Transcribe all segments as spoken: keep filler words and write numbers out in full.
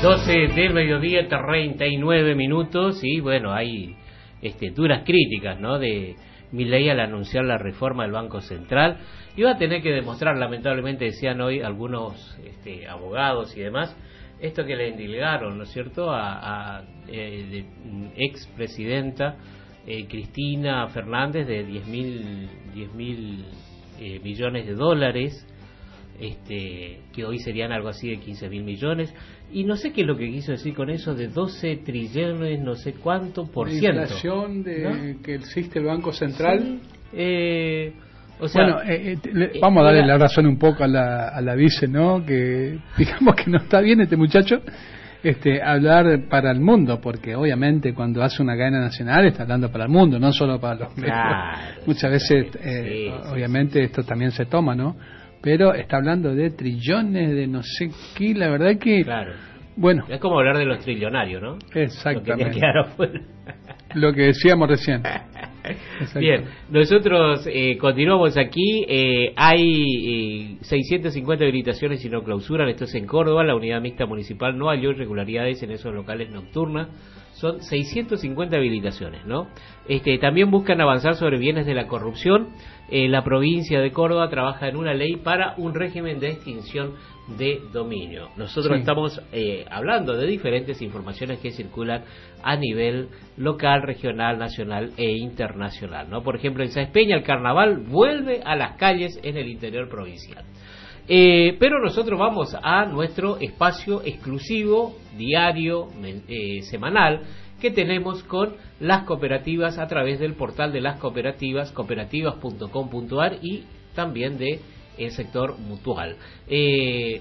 doce del mediodía, treinta y nueve minutos, y bueno, hay este, duras críticas, ¿no?, de Milei al anunciar la reforma del Banco Central. Iba a tener que demostrar, lamentablemente decían hoy algunos este, abogados y demás, esto que le endilgaron, ¿no es cierto?, a, a eh, expresidenta eh, Cristina Fernández, de diez mil eh, millones de dólares, este, que hoy serían algo así de quince mil millones, y no sé qué es lo que quiso decir con eso de doce trillones, no sé cuánto por ciento. La inflación de, ¿no?, que existe el Banco Central. Sí, eh, o sea, bueno, eh, eh, le, vamos a darle era, la razón un poco a la, a la vice, ¿no?, que digamos que no está bien este muchacho este hablar para el mundo, porque obviamente cuando hace una cadena nacional está hablando para el mundo, no solo para los medios. Claro, muchas veces eh, sí, obviamente sí, esto también se toma, ¿no?, pero está hablando de trillones, de no sé qué, la verdad que... Claro. Bueno. Es como hablar de los trillonarios, ¿no? Exactamente. Lo que, quedar afuera. Lo que decíamos recién. Bien, nosotros eh, continuamos aquí. Eh, hay eh, seiscientas cincuenta habilitaciones y no clausuran. Esto es en Córdoba. La unidad mixta municipal no halló irregularidades en esos locales nocturnas. Son seiscientas cincuenta habilitaciones, ¿no? Este, también buscan avanzar sobre bienes de la corrupción. Eh, la provincia de Córdoba trabaja en una ley para un régimen de extinción de dominio. Nosotros sí. estamos eh, hablando de diferentes informaciones que circulan a nivel local, regional, nacional e internacional, ¿no? Por ejemplo, en Sáenz Peña el carnaval vuelve a las calles en el interior provincial. Eh, pero nosotros vamos a nuestro espacio exclusivo, diario, eh, semanal, que tenemos con las cooperativas a través del portal de las cooperativas, cooperativas punto com punto a r, y también de el sector mutual. Eh,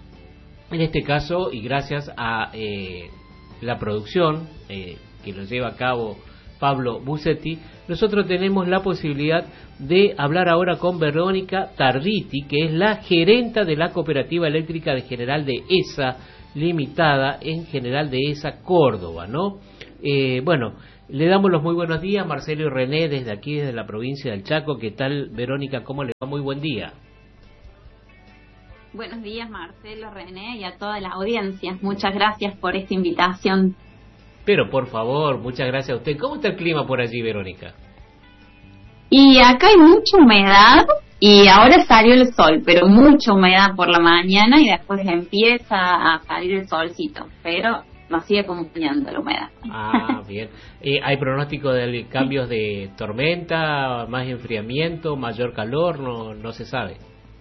en este caso, y gracias a eh, la producción eh, que lo lleva a cabo Pablo Busetti, nosotros tenemos la posibilidad de hablar ahora con Verónica Tarditi, que es la gerenta de la Cooperativa Eléctrica de General de ESA Limitada, en General de ESA Córdoba, ¿no? Eh, bueno, le damos los muy buenos días, Marcelo y René, desde aquí, desde la provincia del Chaco. ¿Qué tal, Verónica? ¿Cómo le va? Muy buen día. Buenos días, Marcelo, René, y a toda la audiencia. Muchas gracias por esta invitación. Pero, por favor, muchas gracias a usted. ¿Cómo está el clima por allí, Verónica? Y acá hay mucha humedad, y ahora salió el sol, pero mucha humedad por la mañana, y después empieza a salir el solcito, pero nos sigue acompañando la humedad. Ah, bien. Eh, ¿Hay pronóstico de cambios de tormenta, más enfriamiento, mayor calor? No, no se sabe.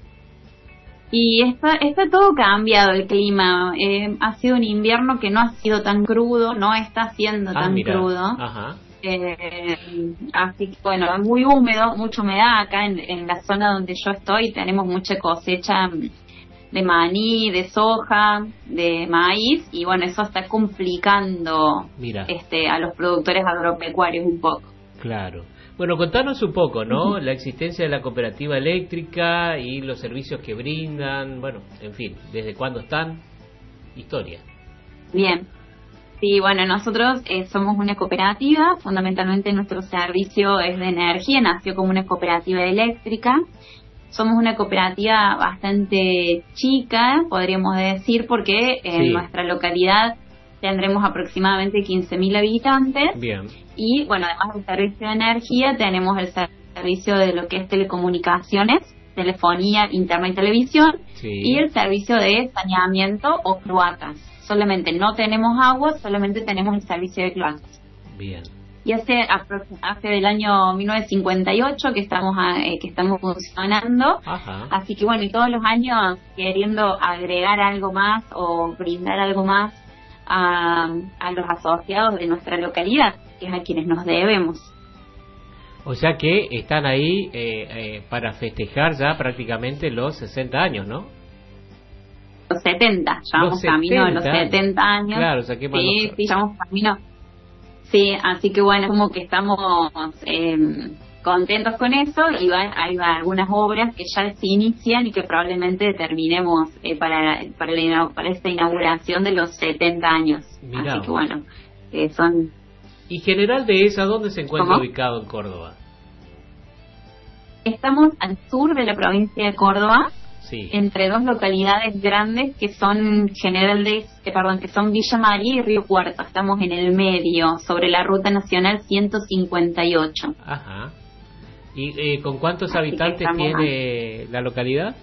Y está, está todo cambiado el clima. Eh, ha sido un invierno que no ha sido tan crudo, no está siendo ah, tan mira. crudo. Ajá. Eh, así que bueno, muy húmedo, mucha humedad acá en, en la zona donde yo estoy. Tenemos mucha cosecha de maní, de soja, de maíz, y bueno, eso está complicando Mira. este a los productores agropecuarios un poco. Claro. Bueno, contanos un poco, ¿no? Uh-huh. La existencia de la cooperativa eléctrica y los servicios que brindan, bueno, en fin, ¿desde cuándo están? Historia. Bien. Sí, bueno, nosotros eh, somos una cooperativa, fundamentalmente nuestro servicio es de energía, nació como una cooperativa eléctrica. Somos una cooperativa bastante chica, podríamos decir, porque en sí. nuestra localidad tendremos aproximadamente quince mil habitantes. Bien. Y bueno, además del servicio de energía, tenemos el servicio de lo que es telecomunicaciones, telefonía, internet y televisión, sí. y el servicio de saneamiento o cloacas. Solamente no tenemos agua, solamente tenemos el servicio de cloacas. Bien. Y hace hace del año mil novecientos cincuenta y ocho que estamos a, eh, que estamos funcionando. Ajá. Así que bueno, y todos los años queriendo agregar algo más o brindar algo más a, a los asociados de nuestra localidad, que es a quienes nos debemos. O sea que están ahí eh, eh, para festejar ya prácticamente los sesenta años, ¿no? Los setenta, llevamos camino de los setenta años. Claro, o sea que sí, sí, llevamos camino. Sí, así que bueno, como que estamos eh, contentos con eso, y va, hay algunas obras que ya se inician y que probablemente terminemos eh, para para, la, para esta inauguración de los setenta años. Mirá. Así que bueno, eh, son... ¿Y General de ESA dónde se encuentra ¿Cómo? ubicado en Córdoba? Estamos al sur de la provincia de Córdoba, sí. entre dos localidades grandes que son General de, eh, perdón, que son Villa María y Río Cuarto. Estamos en el medio, sobre la ruta nacional ciento cincuenta y ocho. Ajá. ¿Y eh, con cuántos Así habitantes tiene ahí la localidad?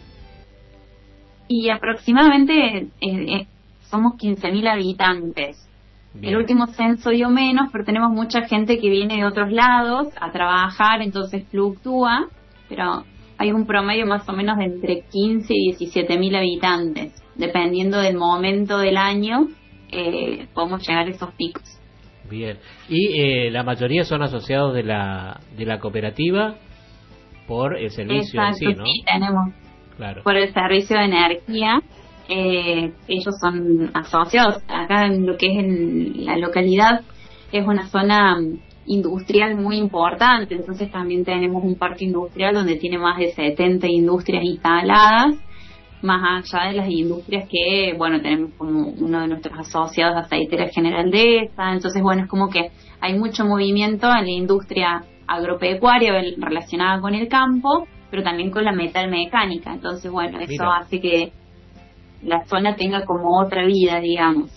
Y aproximadamente eh, eh, somos quince mil habitantes. Bien. El último censo dio menos, pero tenemos mucha gente que viene de otros lados a trabajar, entonces fluctúa, pero hay un promedio más o menos de entre quince y diecisiete mil habitantes. Dependiendo del momento del año, eh, podemos llegar a esos picos. Bien. ¿Y eh, la mayoría son asociados de la de la cooperativa por el servicio en sí, ¿no? Sí, tenemos. Claro. Por el servicio de energía. Eh, ellos son asociados. Acá en lo que es en la localidad es una zona industrial muy importante, entonces también tenemos un parque industrial donde tiene más de setenta industrias instaladas, más allá de las industrias que, bueno, tenemos como uno de nuestros asociados, Aceitera General Dehesa. Entonces, bueno, es como que hay mucho movimiento en la industria agropecuaria relacionada con el campo, pero también con la metalmecánica. Entonces, bueno, eso Mira. hace que la zona tenga como otra vida, digamos.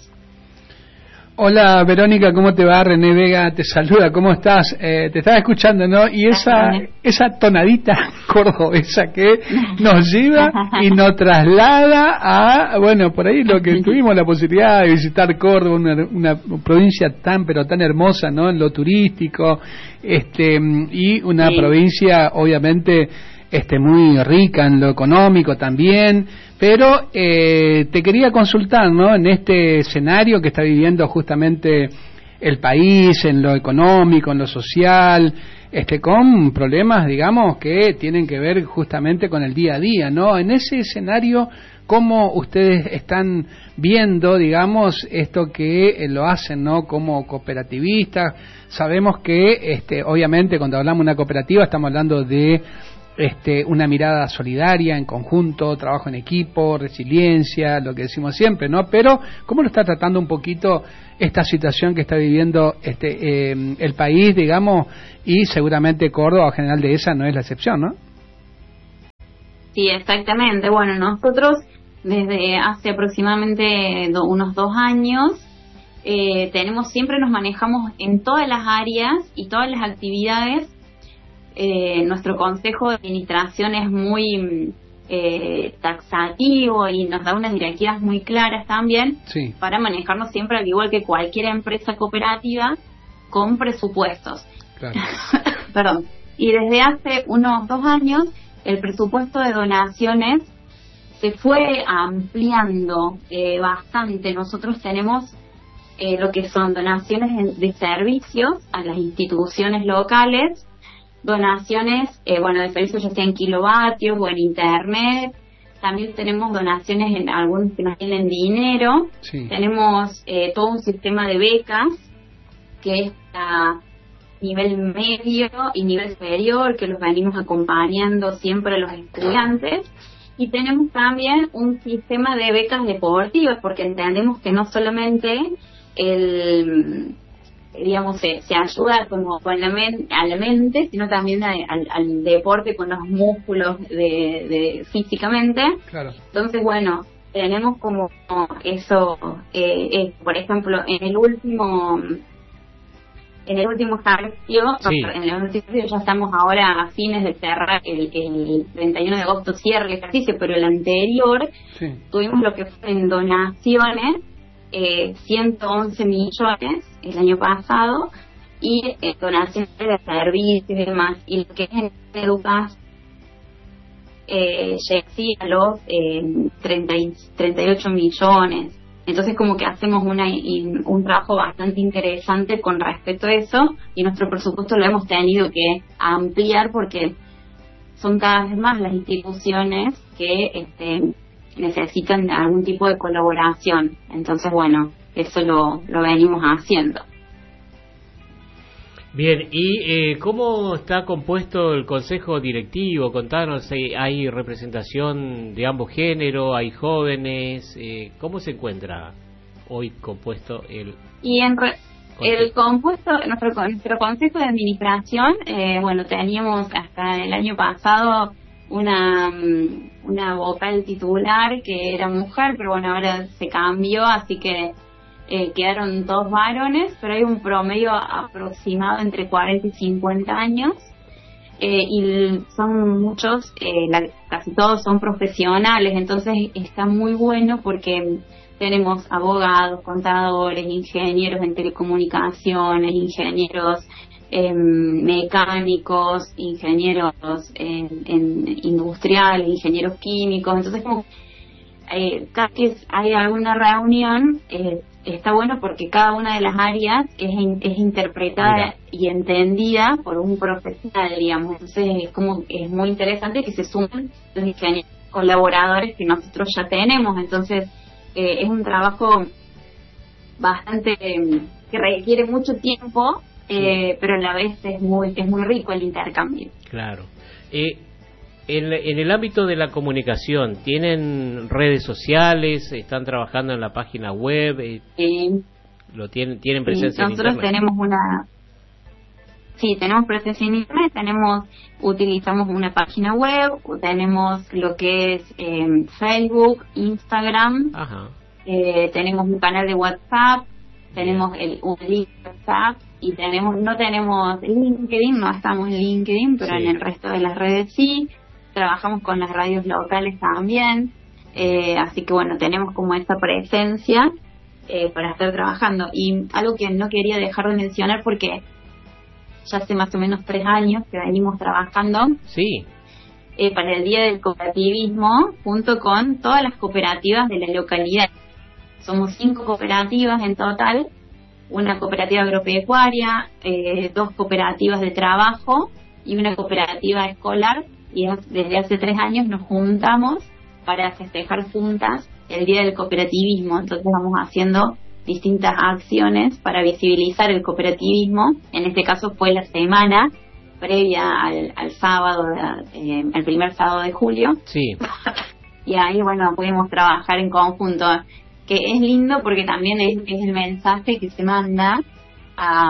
Hola Verónica, ¿cómo te va? René Vega te saluda, ¿cómo estás? Eh, te estaba escuchando, ¿no? Y esa esa tonadita cordobesa que nos lleva y nos traslada a, bueno, por ahí lo que tuvimos la posibilidad de visitar Córdoba, una, una provincia tan pero tan hermosa, ¿no? En lo turístico, este y una sí. provincia obviamente este muy rica en lo económico también, pero eh, te quería consultar, ¿no? En este escenario que está viviendo justamente el país, en lo económico, en lo social, este con problemas, digamos, que tienen que ver justamente con el día a día, ¿no? En ese escenario, ¿cómo ustedes están viendo, digamos, esto que eh, lo hacen, ¿no? Como cooperativistas. Sabemos que, este, obviamente, cuando hablamos de una cooperativa, estamos hablando de Este, una mirada solidaria en conjunto, trabajo en equipo, resiliencia, lo que decimos siempre, ¿no? Pero ¿cómo lo está tratando un poquito esta situación que está viviendo este eh, el país, digamos, y seguramente Córdoba o General Dehesa no es la excepción, ¿no? Sí, exactamente. Bueno, nosotros desde hace aproximadamente do, unos dos años eh, tenemos siempre nos manejamos en todas las áreas y todas las actividades. Eh, nuestro consejo de administración es muy eh, taxativo y nos da unas directivas muy claras también sí. para manejarnos siempre al igual que cualquier empresa cooperativa con presupuestos. Claro. Perdón. Y desde hace unos dos años el presupuesto de donaciones se fue ampliando eh, bastante. Nosotros tenemos eh, lo que son donaciones de servicios a las instituciones locales, donaciones, eh, bueno, de servicios ya sea en kilovatios o en internet. También tenemos donaciones en algunos que nos tienen dinero. Sí. Tenemos eh, todo un sistema de becas que es a nivel medio y nivel superior, que los venimos acompañando siempre a los estudiantes. Y tenemos también un sistema de becas deportivas, porque entendemos que no solamente el digamos, se, se ayuda como con la men, a la mente, sino también a, al, al deporte con los músculos de, de físicamente. Claro. Entonces, bueno, tenemos como eso, eh, eh, por ejemplo, en el último en el último ejercicio, sí. en el último ejercicio ya estamos ahora a fines de cerrar el, el treinta y uno de agosto cierra el ejercicio, pero el anterior sí. tuvimos lo que fue en donaciones, Eh, ciento once millones el año pasado y eh, donaciones de servicios y demás, y lo que es en educación eh, llega a los eh, treinta y ocho millones. Entonces como que hacemos una in, un trabajo bastante interesante con respecto a eso, y nuestro presupuesto lo hemos tenido que ampliar porque son cada vez más las instituciones que este necesitan algún tipo de colaboración. Entonces, bueno, eso lo, lo venimos haciendo. Bien, ¿y eh, cómo está compuesto el consejo directivo? Contanos, ¿hay representación de ambos géneros? ¿Hay jóvenes? Eh, ¿Cómo se encuentra hoy compuesto el y en re- el compuesto, nuestro, nuestro consejo de administración, eh, bueno, teníamos hasta el año pasado una, una vocal titular que era mujer, pero bueno, ahora se cambió, así que eh, quedaron dos varones, pero hay un promedio aproximado entre cuarenta y cincuenta años. Eh, y son muchos, eh, la, casi todos son profesionales, entonces está muy bueno porque tenemos abogados, contadores, ingenieros en telecomunicaciones, ingenieros eh, mecánicos, ingenieros en, en industriales, ingenieros químicos, entonces como eh, cada que hay alguna reunión eh, está bueno porque cada una de las áreas es, es interpretada Mira. y entendida por un profesional, digamos. Entonces es como es muy interesante que se sumen los ingenieros colaboradores que nosotros ya tenemos. Entonces eh, es un trabajo bastante eh, que requiere mucho tiempo, eh, sí. pero a la vez es muy es muy rico el intercambio. Claro. Eh, En, en el ámbito de la comunicación, ¿tienen redes sociales? ¿Están trabajando en la página web? Sí. ¿Lo tienen, tienen presencia sí, nosotros en internet? tenemos una... Sí, tenemos presencia en internet, tenemos, utilizamos una página web, tenemos lo que es eh, Facebook, Instagram, Ajá. Eh, tenemos un canal de WhatsApp, tenemos el, un link de WhatsApp y tenemos no tenemos LinkedIn, no estamos en LinkedIn, pero sí. en el resto de las redes sí. Trabajamos con las radios locales también, eh, así que bueno, tenemos como esa presencia eh, para estar trabajando. Y algo que no quería dejar de mencionar porque ya hace más o menos tres años que venimos trabajando sí. eh, para el Día del Cooperativismo junto con todas las cooperativas de la localidad. Somos cinco cooperativas en total, una cooperativa agropecuaria, eh, dos cooperativas de trabajo y una cooperativa escolar. Y desde hace tres años nos juntamos para festejar juntas el Día del Cooperativismo. Entonces vamos haciendo distintas acciones para visibilizar el cooperativismo. En este caso fue la semana previa al, al sábado, eh, el primer sábado de julio. Sí. Y ahí, bueno, pudimos trabajar en conjunto, que es lindo porque también es, es el mensaje que se manda a,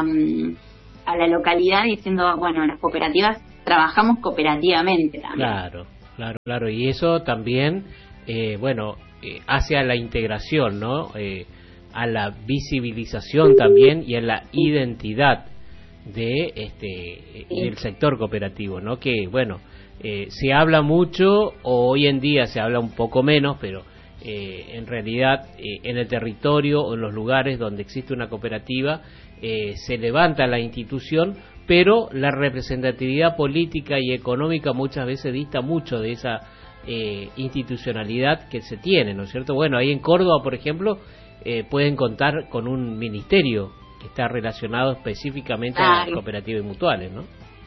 a la localidad diciendo, bueno, las cooperativas trabajamos cooperativamente también. Claro, claro, claro. Y eso también, eh, bueno, eh, hace a la integración, ¿no? Eh, a la visibilización también y a la identidad de este sí. del sector cooperativo, ¿no? Que, bueno, eh, se habla mucho, o hoy en día se habla un poco menos, pero eh, en realidad eh, en el territorio o en los lugares donde existe una cooperativa eh, se levanta la institución, pero la representatividad política y económica muchas veces dista mucho de esa eh, institucionalidad que se tiene, ¿no es cierto? Bueno, ahí en Córdoba, por ejemplo, eh, pueden contar con un ministerio que está relacionado específicamente claro. a las cooperativas y mutuales, ¿no?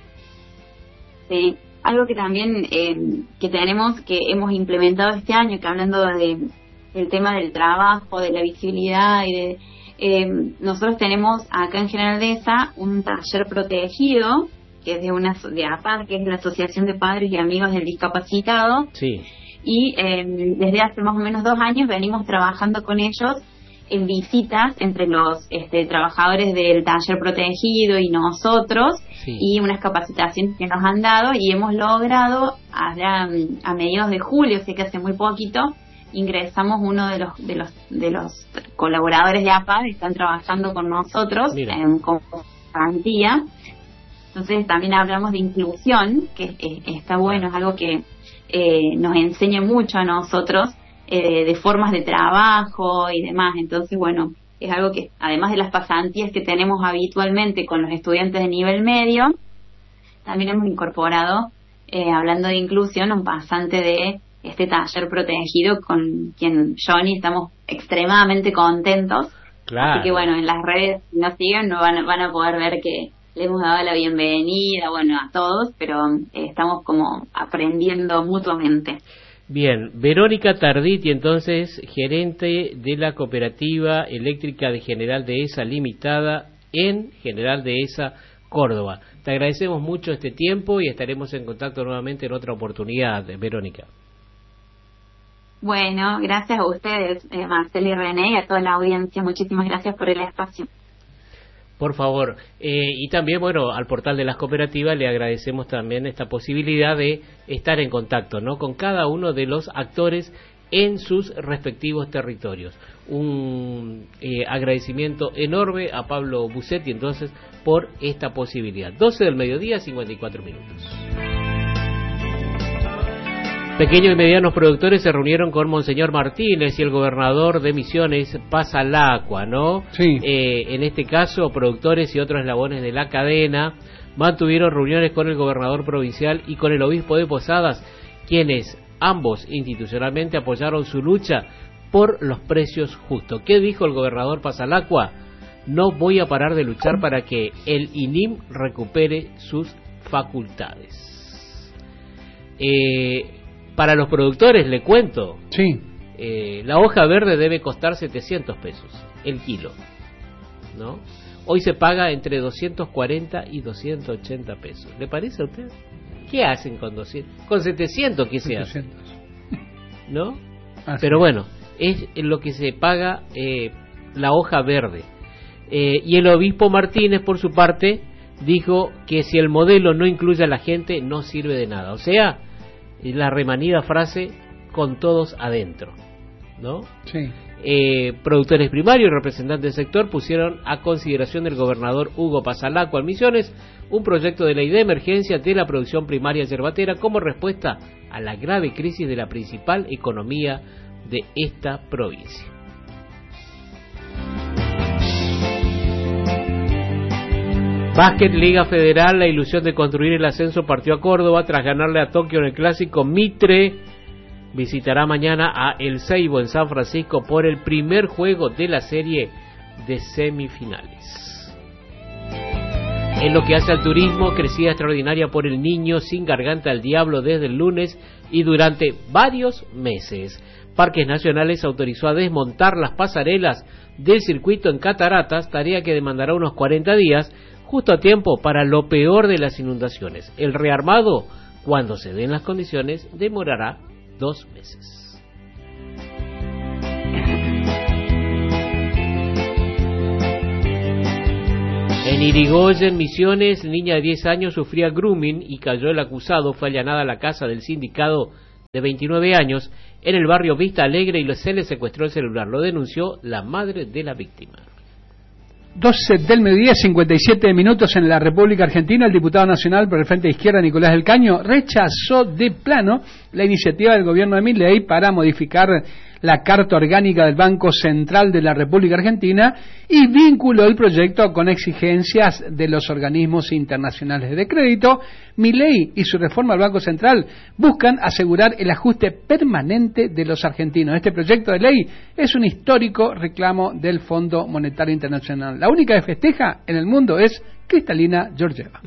Sí, algo que también eh, que tenemos, que hemos implementado este año, que hablando de, del tema del trabajo, de la visibilidad y de... Eh, nosotros tenemos acá en General Dehesa un taller protegido que es de una de A P A D, que es la Asociación de Padres y Amigos del Discapacitado. Sí. Y eh, desde hace más o menos dos años venimos trabajando con ellos en visitas entre los este, trabajadores del taller protegido y nosotros, sí. y unas capacitaciones que nos han dado, y hemos logrado a, a mediados de julio, sé que hace muy poquito, ingresamos uno de los de los de los colaboradores de A P A D, están trabajando con nosotros en, con garantía. Entonces también hablamos de inclusión, que eh, está bueno, es algo que eh, nos enseña mucho a nosotros eh, de formas de trabajo y demás. Entonces, bueno, es algo que, además de las pasantías que tenemos habitualmente con los estudiantes de nivel medio, también hemos incorporado, eh, hablando de inclusión, un pasante de este taller protegido con quien Johnny estamos extremadamente contentos. Claro. Así que bueno, en las redes, si nos siguen, no van, van a poder ver que le hemos dado la bienvenida, bueno, a todos, pero eh, estamos como aprendiendo mutuamente. Bien, Verónica Tarditi, entonces, gerente de la Cooperativa Eléctrica de General Dehesa Limitada en General Dehesa, Córdoba. Te agradecemos mucho este tiempo y estaremos en contacto nuevamente en otra oportunidad, Verónica. Bueno, gracias a ustedes, eh, Marcelo y René, y a toda la audiencia. Muchísimas gracias por el espacio. Por favor. Eh, y también, bueno, al portal de las cooperativas le agradecemos también esta posibilidad de estar en contacto, ¿no?, con cada uno de los actores en sus respectivos territorios. Un eh, agradecimiento enorme a Pablo Busetti, entonces, por esta posibilidad. doce del mediodía, cincuenta y cuatro minutos. Pequeños y medianos productores se reunieron con Monseñor Martínez y el gobernador de Misiones, Pasalacqua, ¿no? Sí. Eh, en este caso, productores y otros eslabones de la cadena mantuvieron reuniones con el gobernador provincial y con el obispo de Posadas, quienes ambos institucionalmente apoyaron su lucha por los precios justos. ¿Qué dijo el gobernador Pasalacqua? No voy a parar de luchar para que el I N I M recupere sus facultades. Eh... Para los productores, le cuento, sí. eh, la hoja verde debe costar setecientos pesos el kilo, ¿no? Hoy se paga entre doscientos cuarenta y doscientos ochenta pesos. ¿Le parece a usted? ¿Qué hacen con doscientos? Con setecientos, ¿qué se hace? ¿No? Así Pero bueno, es lo que se paga eh, la hoja verde. Eh, y el obispo Martínez, por su parte, dijo que si el modelo no incluye a la gente, no sirve de nada. O sea, la remanida frase, con todos adentro, ¿no? Sí. Eh, productores primarios y representantes del sector pusieron a consideración del gobernador Hugo Pasalacqua en Misiones un proyecto de ley de emergencia de la producción primaria yerbatera como respuesta a la grave crisis de la principal economía de esta provincia. Básquet, Liga Federal, la ilusión de construir el ascenso partió a Córdoba tras ganarle a Tokio en el clásico. Mitre visitará mañana a El Seibo en San Francisco por el primer juego de la serie de semifinales. En lo que hace al turismo, crecida extraordinaria por el Niño sin garganta al diablo desde el lunes y durante varios meses. Parques Nacionales autorizó a desmontar las pasarelas del circuito en Cataratas, tarea que demandará unos cuarenta días, justo a tiempo para lo peor de las inundaciones. El rearmado, cuando se den las condiciones, demorará dos meses. En Irigoyen, Misiones, niña de diez años sufría grooming y cayó el acusado. Fue allanada la casa del sindicado de veintinueve años en el barrio Vista Alegre y se le secuestró el celular. Lo denunció la madre de la víctima. doce del mediodía, cincuenta y siete minutos en la República Argentina. El diputado nacional por el Frente de Izquierda, Nicolás del Caño, rechazó de plano la iniciativa del gobierno de Milei para modificar la Carta Orgánica del Banco Central de la República Argentina y vinculó el proyecto con exigencias de los organismos internacionales de crédito. Milei y su reforma al Banco Central buscan asegurar el ajuste permanente de los argentinos. Este proyecto de ley es un histórico reclamo del Fondo Monetario Internacional. La única que festeja en el mundo es Cristalina Georgieva.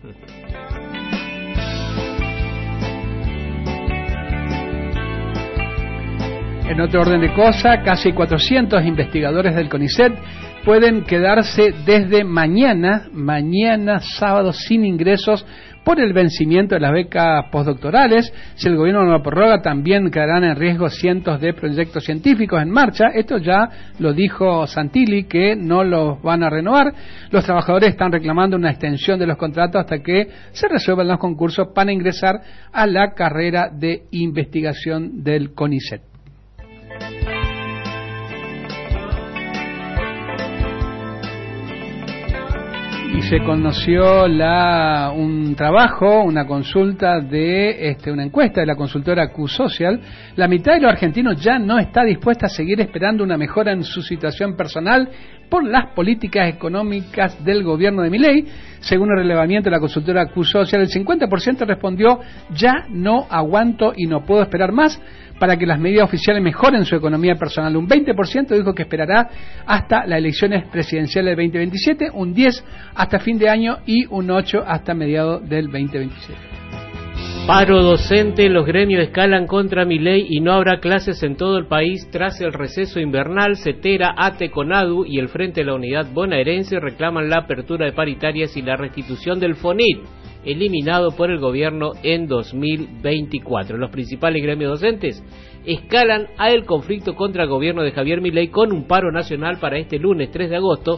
En otro orden de cosas, casi cuatrocientos investigadores del CONICET pueden quedarse desde mañana, mañana sábado, sin ingresos por el vencimiento de las becas postdoctorales. Si el gobierno no lo prorroga, también quedarán en riesgo cientos de proyectos científicos en marcha. Esto ya lo dijo Santilli, que no los van a renovar. Los trabajadores están reclamando una extensión de los contratos hasta que se resuelvan los concursos para ingresar a la carrera de investigación del CONICET. Y se conoció la, un trabajo, una consulta de este, una encuesta de la consultora Q-Social. La mitad de los argentinos ya no está dispuesta a seguir esperando una mejora en su situación personal por las políticas económicas del gobierno de Milei. Según el relevamiento de la consultora Q-Social, el cincuenta por ciento respondió: ya no aguanto y no puedo esperar más para que las medidas oficiales mejoren su economía personal. Un veinte por ciento dijo que esperará hasta las elecciones presidenciales del veinte veintisiete, un diez por ciento hasta fin de año y un ocho por ciento hasta mediados del veinte veintisiete. Paro docente, los gremios escalan contra Milei y no habrá clases en todo el país tras el receso invernal. CETERA, ATE, CONADU y el Frente de la Unidad Bonaerense reclaman la apertura de paritarias y la restitución del FONIT, eliminado por el gobierno en dos mil veinticuatro. Los principales gremios docentes escalan al conflicto contra el gobierno de Javier Milei con un paro nacional para este lunes tres de agosto,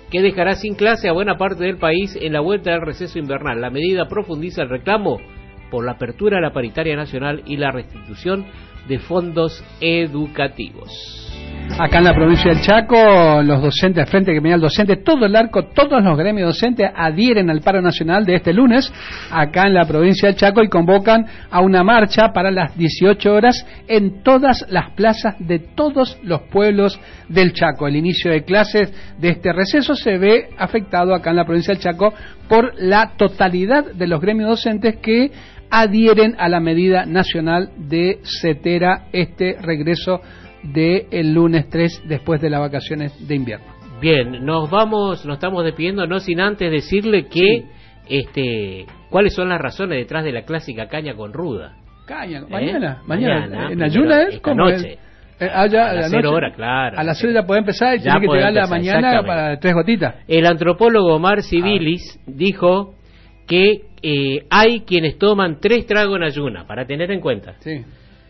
que dejará sin clase a buena parte del país en la vuelta del receso invernal. La medida profundiza el reclamo por la apertura de la paritaria nacional y la restitución de fondos educativos. Acá en la provincia del Chaco, los docentes, Frente Gremial Docente, todo el arco, todos los gremios docentes adhieren al paro nacional de este lunes, acá en la provincia del Chaco, y convocan a una marcha para las dieciocho horas en todas las plazas de todos los pueblos del Chaco. El inicio de clases de este receso se ve afectado acá en la provincia del Chaco por la totalidad de los gremios docentes que adhieren a la medida nacional de CETERA, este regreso del el lunes tres después de las vacaciones de invierno. Bien, nos vamos, nos estamos despidiendo, no sin antes decirle que, sí. este, cuáles son las razones detrás de la clásica caña con ruda. Caña, ¿Eh? mañana, mañana, mañana, en ayuna es como noche. Eh, ah, ya, a las cero horas, claro. A las cero ya puede empezar y tiene que llegar la mañana para tres gotitas. El antropólogo Omar Civilis ah. dijo que eh, hay quienes toman tres tragos en ayuna, para tener en cuenta. Sí.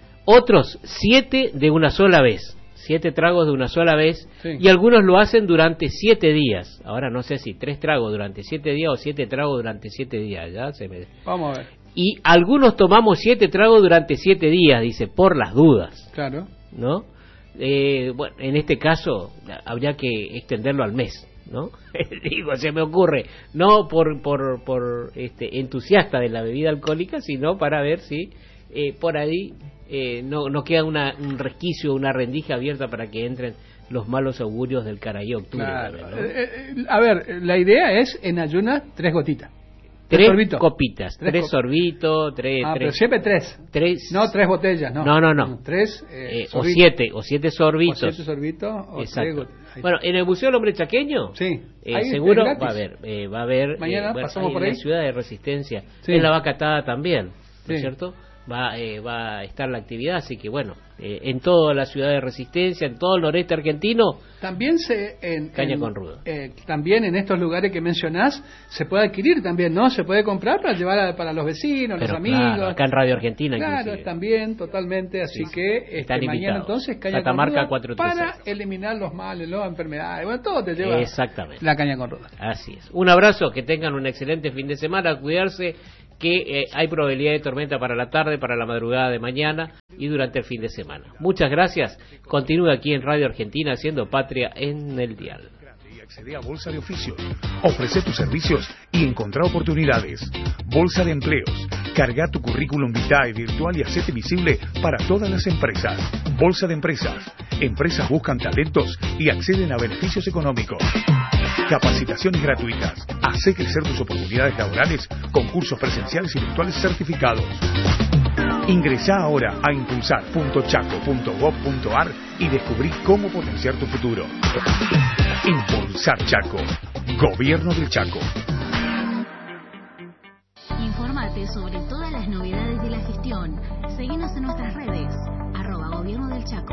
Otros siete de una sola vez, siete tragos de una sola vez, sí. Y algunos lo hacen durante siete días. Ahora no sé si tres tragos durante siete días o siete tragos durante siete días, ya se me... Vamos a ver. Y algunos tomamos siete tragos durante siete días, dice, por las dudas. Claro. ¿No? Eh, bueno, en este caso habría que extenderlo al mes, ¿no? Digo, se me ocurre, no por por por este entusiasta de la bebida alcohólica, sino para ver si eh, por ahí eh, no no queda una, un resquicio, una rendija abierta para que entren los malos augurios del Carayó octubre. Claro. También, ¿no? eh, eh, a ver, la idea es en ayunas tres gotitas. Tres, tres copitas, tres, tres sorbitos, tres... Ah, tres, pero siempre tres. tres. No, tres botellas, no. No, no, no. Tres eh, eh, o siete, o siete sorbitos. O siete sorbitos, o exacto. Tres... Bueno, en el Museo del Hombre Chaqueño, sí. eh, seguro va a haber, eh, va a haber... Mañana eh, bueno, pasamos por en ahí. la ciudad de Resistencia, sí. En la Vaca Atada también, ¿no sí. es cierto? Va, eh, va a estar la actividad, así que bueno, eh, en toda la ciudad de Resistencia, en todo el noreste argentino, también se en, caña en, con ruda. Eh, también en estos lugares que mencionás se puede adquirir también, ¿no? Se puede comprar para llevar a, para los vecinos, pero los amigos. Claro, acá en Radio Argentina, claro, inclusive. también totalmente, así sí, que este, mañana entonces caña Catamarca con ruda para eliminar los males, las enfermedades, bueno, todo te lleva exactamente la caña con ruda. Así es. Un abrazo, que tengan un excelente fin de semana, cuidarse, que eh, hay probabilidad de tormenta para la tarde, para la madrugada de mañana y durante el fin de semana. Muchas gracias. Continúe aquí en Radio Argentina haciendo patria en el dial. Accede a Bolsa de Oficios. Ofrece tus servicios y encontrá oportunidades. Bolsa de Empleos. Carga tu currículum vitae virtual y hacete visible para todas las empresas. Bolsa de Empresas. Empresas buscan talentos y acceden a beneficios económicos. Capacitaciones gratuitas. Hacé crecer tus oportunidades laborales con cursos presenciales y virtuales certificados. Ingresá ahora a impulsar punto chaco punto gob punto ar y descubrí cómo potenciar tu futuro. Impulsar Chaco. Gobierno del Chaco. Infórmate sobre todas las novedades de la gestión. Seguinos en nuestras redes. Arroba Gobierno del Chaco.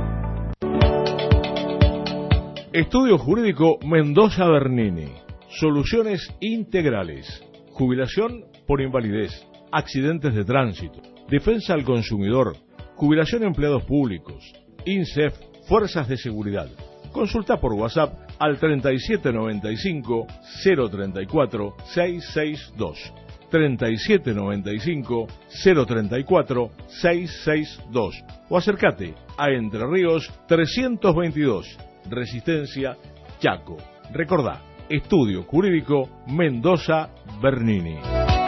Estudio Jurídico Mendoza Bernini. Soluciones integrales. Jubilación por invalidez. Accidentes de tránsito. Defensa al consumidor. Jubilación a empleados públicos. INSEF. Fuerzas de seguridad. Consulta por WhatsApp al treinta y siete noventa y cinco cero treinta y cuatro seiscientos sesenta y dos. treinta y siete noventa y cinco cero treinta y cuatro seiscientos sesenta y dos. O acércate a Entre Ríos trescientos veintidós. Resistencia, Chaco. Recordá, Estudio Jurídico Mendoza Bernini.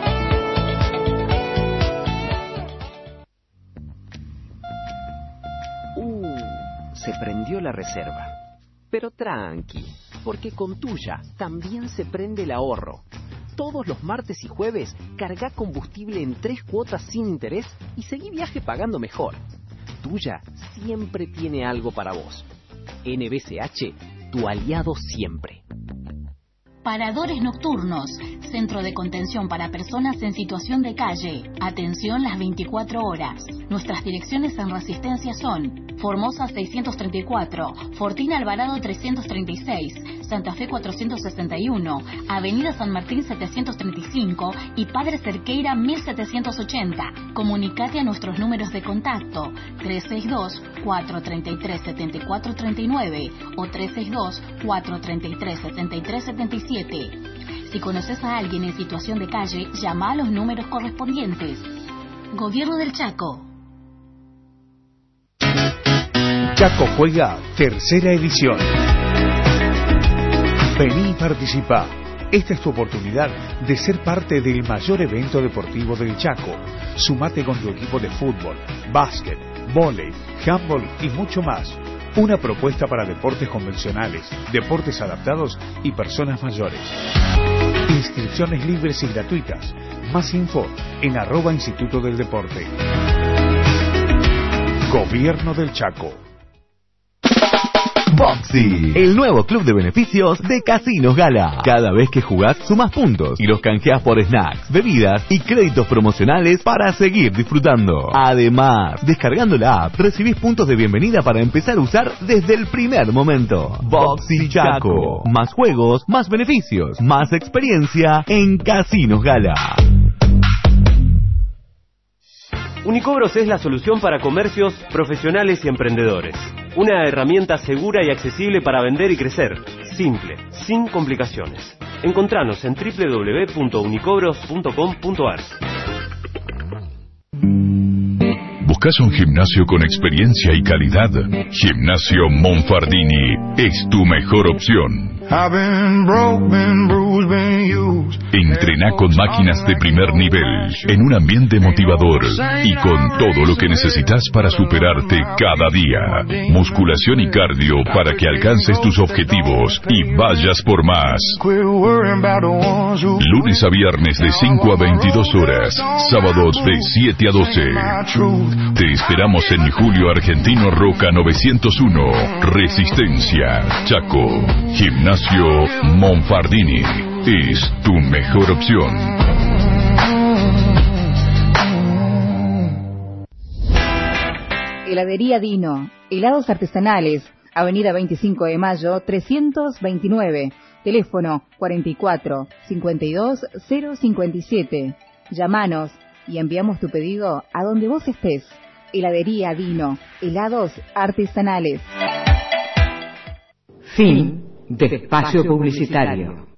Uh, se prendió la reserva. Pero tranqui, porque con Tuya también se prende el ahorro. Todos los martes y jueves carga combustible en tres cuotas sin interés y seguí viaje pagando mejor. Tuya siempre tiene algo para vos. N B C H, tu aliado siempre. Paradores Nocturnos, centro de contención para personas en situación de calle. Atención las veinticuatro horas. Nuestras direcciones en Resistencia son Formosa seiscientos treinta y cuatro, Fortín Alvarado trescientos treinta y seis, Santa Fe cuatrocientos sesenta y uno, Avenida San Martín setecientos treinta y cinco y Padre Cerqueira mil setecientos ochenta. Comunicate a nuestros números de contacto tres seis dos, cuatro tres tres, siete cuatro tres nueve o tres seis dos, cuatro tres tres, siete tres siete siete. Si conoces a alguien en situación de calle, llama a los números correspondientes. Gobierno del Chaco. Chaco Juega, tercera edición. Vení y participa. Esta es tu oportunidad de ser parte del mayor evento deportivo del Chaco. Sumate con tu equipo de fútbol, básquet, vóley, handball y mucho más. Una propuesta para deportes convencionales, deportes adaptados y personas mayores. Inscripciones libres y gratuitas. Más info en arroba Instituto del Deporte. Gobierno del Chaco. Boxy, el nuevo club de beneficios de Casinos Gala. Cada vez que jugás, sumás puntos y los canjeás por snacks, bebidas y créditos promocionales para seguir disfrutando. Además, descargando la app, recibís puntos de bienvenida para empezar a usar desde el primer momento. Boxy Chaco. Más juegos, más beneficios, más experiencia en Casinos Gala. Unicobros es la solución para comercios, profesionales y emprendedores. Una herramienta segura y accesible para vender y crecer. Simple, sin complicaciones. Encontranos en doble u doble u doble u punto unicobros punto com punto a r. ¿Buscas un gimnasio con experiencia y calidad? Gimnasio Monfardini es tu mejor opción. Entrená con máquinas de primer nivel, en un ambiente motivador y con todo lo que necesitas para superarte cada día. Musculación y cardio para que alcances tus objetivos y vayas por más. Lunes a viernes de cinco a veintidós horas, sábados de siete a doce. Te esperamos en Julio Argentino Roca novecientos uno, Resistencia, Chaco. Gimnasio Monfardini es tu mejor opción. Heladería Dino, helados artesanales, Avenida veinticinco de Mayo trescientos veintinueve, teléfono cuarenta y cuatro, cincuenta y dos, cero cincuenta y siete. Llámanos y enviamos tu pedido a donde vos estés. Heladería Dino, helados artesanales. Fin de espacio publicitario.